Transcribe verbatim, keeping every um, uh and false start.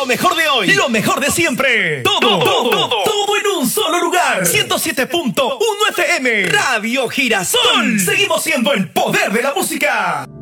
mejor de hoy, lo mejor de siempre. Todo, todo, todo, todo, todo en un solo lugar. ciento siete punto uno F M, Radio Girasol. Seguimos siendo el poder de la música.